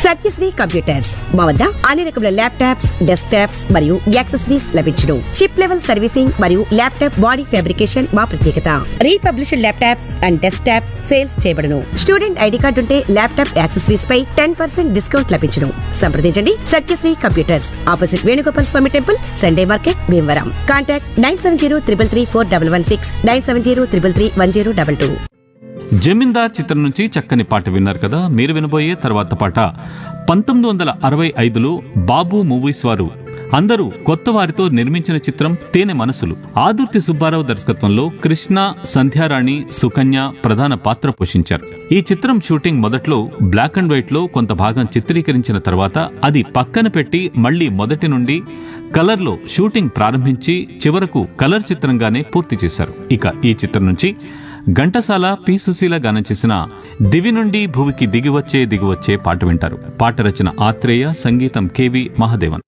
Satyasri computers మా వద్ద అన్ని రకముల ల్యాప్టాప్స్, డెస్క్ టాప్స్ మరియు యాక్సెసరీస్ లభించును. చిప్ లెవెల్ సర్వీసింగ్ మరియు ల్యాప్టాప్ బాడీ ఫ్యాబ్రికేషన్ మా ప్రత్యేకత. Republished laptops and desk tops sales చేయబడును. స్టూడెంట్ ఐడి కార్డు ఉంటే ల్యాప్టాప్ యాక్సెసరీస్ పై 10% డిస్కౌంట్ లభించును. సంప్రదించండి సత్యశ్రీ కంప్యూటర్స్, ఆపోజిట్ వేణుగోపాల్ స్వామి temple, Sunday market, Bhimavaram. Contact 9703334116, 9703331022. జమీందార్ చిత్రం నుంచి చక్కని పాట విన్నారు కదా. మీరు వినబోయే తర్వాత పాట 1965లో బాబు మూవీస్ వారు అందరూ కొత్త వారితో నిర్మించిన చిత్రం తేనె మనసులు. ఆదుర్తి సుబ్బారావు దర్శకత్వంలో కృష్ణ, సంధ్యారాణి, సుకన్య ప్రధాన పాత్ర పోషించారు. ఈ చిత్రం షూటింగ్ మొదట్లో బ్లాక్ అండ్ వైట్ లో కొంత భాగం చిత్రీకరించిన తర్వాత అది పక్కన పెట్టి మళ్లీ మొదటి నుండి కలర్ లో షూటింగ్ ప్రారంభించి చివరకు కలర్ చిత్రంగానే పూర్తి చేశారు. ఇక ఈ చిత్రం నుంచి ఘంటసాల, పి సుశీల గానం చేసిన దివి నుండి భువికి దిగివచ్చే దిగివచ్చే పాట వింటారు. పాట రచన ఆత్రేయ, సంగీతం కెవి మహాదేవన్.